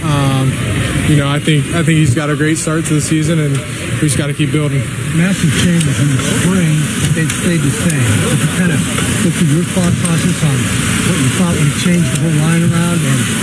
I think he's got a great start to the season, and we just got to keep building. Massive changes in the spring, they stayed the same. If you kind of look through your thought process on what you thought when you changed the whole line around.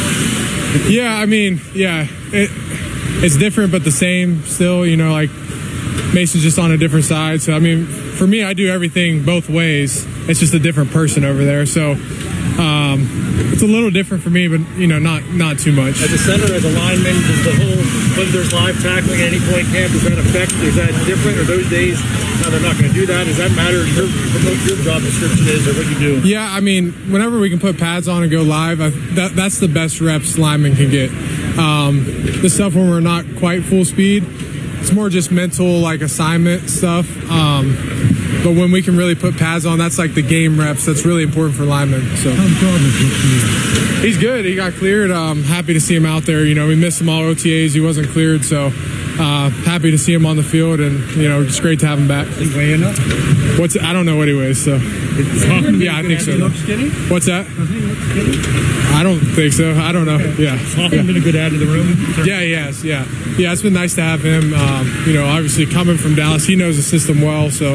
It's different but the same still. Like Mason's just on a different side. So for me, I do everything both ways. It's just a different person over there. So it's a little different for me, but not too much. As a center, as a lineman, does the whole when there's live tackling at any point camp, does that affect? Is that different? Or those days, now they're not going to do that? Does that matter what your job description is or what you do? Yeah, whenever we can put pads on and go live, that's the best reps linemen can get. The stuff when we're not quite full speed, it's more just mental, like assignment stuff. But when we can really put pads on, that's like the game reps. That's really important for linemen. So he's good. He got cleared. Happy to see him out there. We missed him all OTAs. He wasn't cleared, so happy to see him on the field, and it's great to have him back. Is he weighing up? I don't know what he weighs. So yeah, I think so. What's that? I don't think so. I don't know. Yeah. He's been a good add to the room. Yeah, he has. Yeah. It's been nice to have him. Obviously coming from Dallas, he knows the system well. So,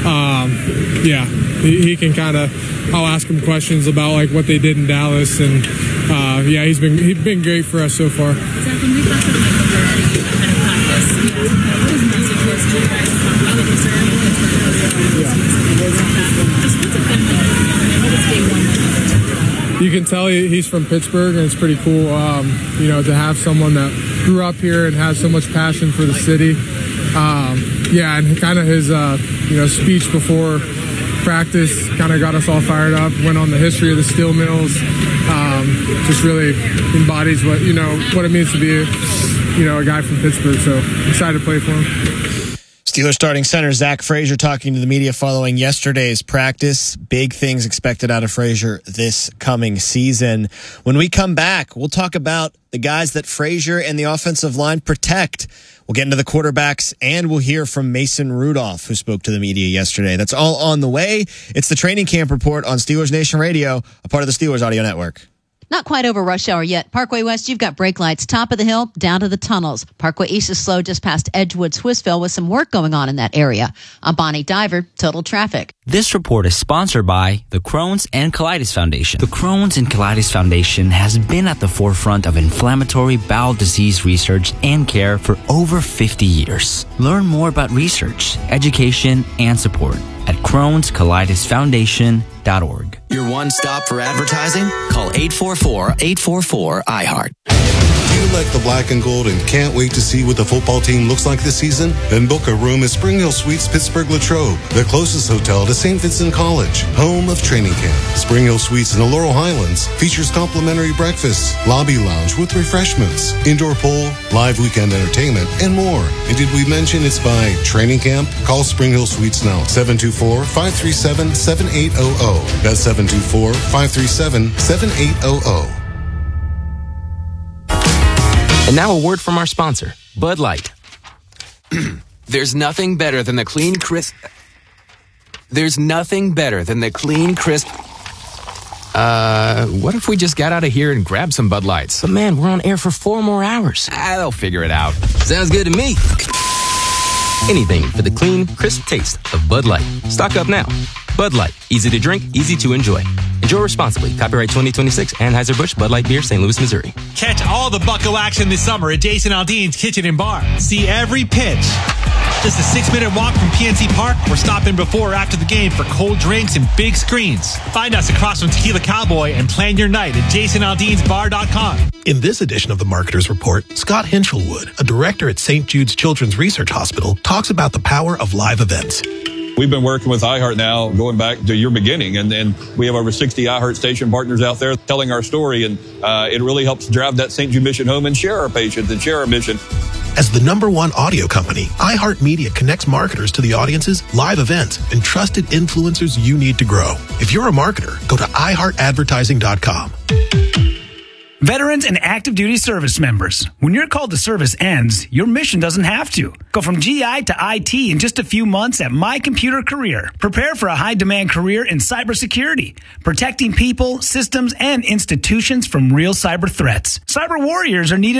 he can I'll ask him questions about like what they did in Dallas, and he's been great for us so far. Zach, when we talked about Michael Burry kind of practice, what his message was to you guys about how the concern was for the just what's it been like? What was day one? You can tell he's from Pittsburgh, and it's pretty cool, to have someone that grew up here and has so much passion for the city. And kind of his, speech before practice kind of got us all fired up, went on the history of the steel mills, just really embodies what it means to be a guy from Pittsburgh. So excited to play for him. Steelers starting center Zach Frazier talking to the media following yesterday's practice. Big things expected out of Frazier this coming season. When we come back, we'll talk about the guys that Frazier and the offensive line protect. We'll get into the quarterbacks, and we'll hear from Mason Rudolph, who spoke to the media yesterday. That's all on the way. It's the Training Camp Report on Steelers Nation Radio, a part of the Steelers Audio Network. Not quite over rush hour yet. Parkway West, you've got brake lights. Top of the hill, down to the tunnels. Parkway East is slow just past Edgewood, Swissville, with some work going on in that area. I'm Bonnie Diver, Total Traffic. This report is sponsored by the Crohn's and Colitis Foundation. The Crohn's and Colitis Foundation has been at the forefront of inflammatory bowel disease research and care for over 50 years. Learn more about research, education, and support at Crohn'sColitisFoundation.org. Your one stop for advertising? Call 844-844-IHEART. Do you like the black and gold and can't wait to see what the football team looks like this season? Then book a room at Spring Hill Suites Pittsburgh Latrobe, the closest hotel to St. Vincent College, home of training camp. Spring Hill Suites in the Laurel Highlands features complimentary breakfasts, lobby lounge with refreshments, indoor pool, live weekend entertainment, and more. And did we mention it's by training camp? Call Spring Hill Suites now, 724-537-7800. That's 724-537-7800. And now a word from our sponsor, Bud Light. There's nothing better than the clean, crisp... what if we just got out of here and grabbed some Bud Lights? But man, we're on air for 4 more hours. They'll figure it out. Sounds good to me. Anything for the clean, crisp taste of Bud Light. Stock up now. Bud Light. Easy to drink, easy to enjoy. Enjoy responsibly. Copyright 2026, Anheuser-Busch, Bud Light Beer, St. Louis, Missouri. Catch all the Bucco action this summer at Jason Aldean's Kitchen and Bar. See every pitch. Just a 6-minute walk from PNC Park, or stop in before or after the game for cold drinks and big screens. Find us across from Tequila Cowboy and plan your night at JasonAldeansBar.com. In this edition of the Marketer's Report, Scott Hinchelwood, a director at St. Jude's Children's Research Hospital, talks about the power of live events. We've been working with iHeart now going back to your beginning, and we have over 60 iHeart station partners out there telling our story, and it really helps drive that St. Jude mission home and share our patients and share our mission. As the #1 audio company, iHeartMedia connects marketers to the audiences, live events, and trusted influencers you need to grow. If you're a marketer, go to iHeartAdvertising.com. Veterans and active duty service members, when your call to service ends, your mission doesn't have to. Go from GI to IT in just a few months at My Computer Career. Prepare for a high-demand career in cybersecurity, protecting people, systems, and institutions from real cyber threats. Cyber warriors are needed